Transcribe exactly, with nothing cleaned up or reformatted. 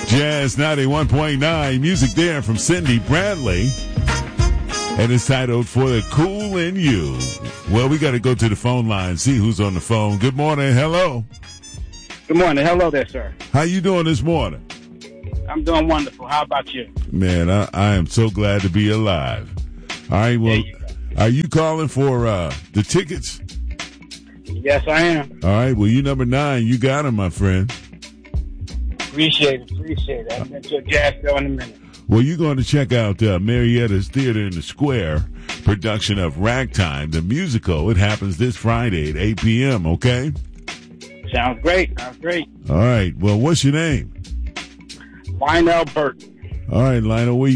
Jazz ninety-one point nine. Music there from Cindy Bradley. And it's titled For the Cool in You. Well, we got to go to the phone line, see who's on the phone. Good morning. Hello. Good morning. Hello there, sir. How you doing this morning? I'm doing wonderful. How about you? Man, I, I am so glad to be alive. All right, well, you are you calling for uh, the tickets? Yes, I am. All right, well, you number nine. You got them, my friend. Appreciate it. Appreciate it. I'll get you a jazz show in a minute. Well, you're going to check out uh, Marietta's Theater in the Square production of Ragtime, the musical. It happens this Friday at eight p.m., okay? Sounds great. Sounds great. All right. Well, what's your name? Lionel Burton. All right, Lionel. Where